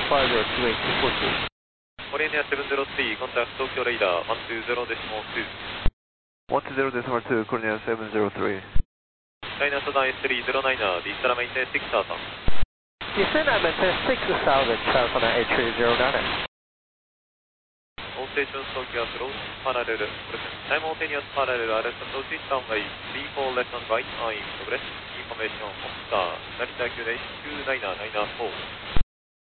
Corinia 703, contact Tokyo radar 120.2. 120.2, Corinia 703. China Southern S309er, Desana maintain 6000. Desana maintain 6000, China Southern A309er. All stations Tokyo close, parallel, simultaneous parallel RS approach, runway 34 left and right, eyeing progress, information, Oscar, Narita QNH 29994.